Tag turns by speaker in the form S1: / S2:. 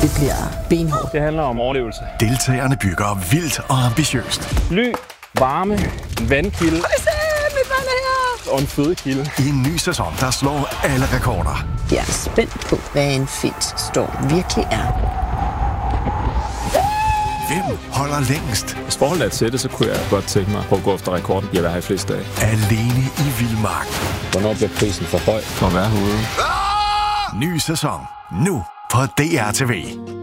S1: Det bliver benhårdt.
S2: Det handler om overlevelse.
S3: Deltagerne bygger vildt og ambitiøst.
S2: Ly, varme, vandkilde og en fødekilde.
S3: I en ny sæson, der slår alle rekorder.
S1: Jeg er spændt på, hvad en storm virkelig er.
S3: Hvem holder længst?
S4: Hvis forholdet er til det, så kunne jeg godt tænke mig at gå efter rekorden. Jeg vil have flest dage.
S3: Alene i vildmark.
S4: Hvornår bliver prisen for høj for at være herude?
S3: Ny sæson. Nu på DRTV.